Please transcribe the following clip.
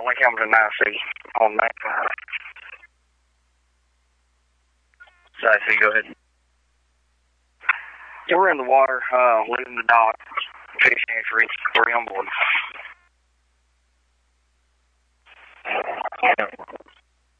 Lake Hamilton IC on that. IC, go ahead. Yeah, we're in the water, leaving the dock, fish hatchery, 3 on board.